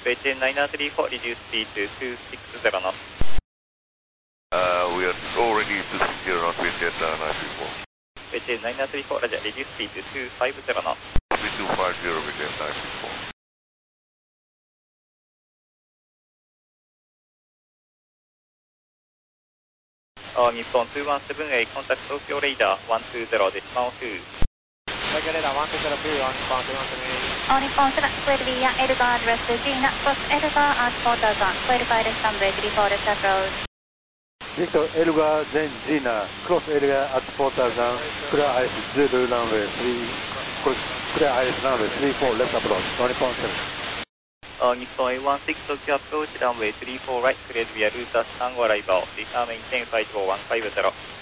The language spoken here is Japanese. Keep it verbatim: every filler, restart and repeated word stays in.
ベイチェンナインナースリーフォー reduce speed to two six zero knots. Uh, we are already two six zero knots with Jet uh, nine three four. ベイチェンナインナースリーフォー roger, reduce speed to two five zero knots. three two five zero with Jet nine three four. あ日本ツーワンセブンエイコンタクト東京レイダーワンツーゼロです。ワンオーツー。 東京レーダーワンツーゼロツー、日本ツーワンセブンエイ。 All Nippon seven, clear to via Edgar, direct to Gina, cross Edgar at four thousand, clear to guidance runway three four, left approach. Victor Edgar, then Gina, cross Edgar at four thousand, clear ice zero runway three, clear ice runway three four, left approach, All Nippon seven. あ日本エーワンシックス東京アプローチランウェイスリーフォーライトクレードビアルータスタンゴアライバー、リターメインテンファイブフォーワンファイブゼロ。